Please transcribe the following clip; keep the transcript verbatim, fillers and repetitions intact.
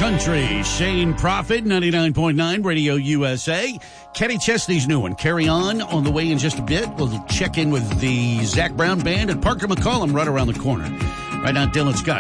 Country. Shane Prophet, ninety-nine point nine Radio U S A. Kenny Chesney's new one, Carry On, on the way in just a bit. We'll check in with the Zac Brown Band and Parker McCollum right around the corner. Right now, Dylan Scott.